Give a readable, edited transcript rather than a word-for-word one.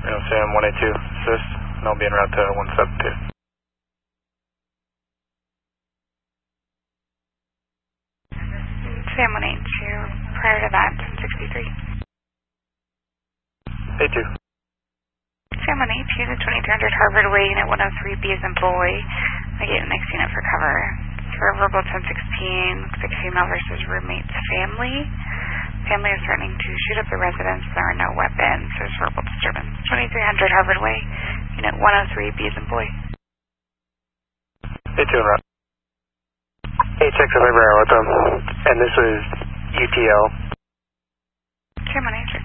Sam 182, assist, and I'll be en route to 172. Sam 182, prior to that, 1063. 82. Sam 182, the 2300 Harvard Way, Unit 103, B as in boy. I get the next unit for cover. It's for verbal 1016, looks like female versus roommate's family. Family is threatening to shoot up the residence. There are no weapons. There's verbal disturbance. 2300 Harvard Way, Unit 103, B as in boy. 82 en route. 8 checks of Library with them, and this was UTL. Sam 182.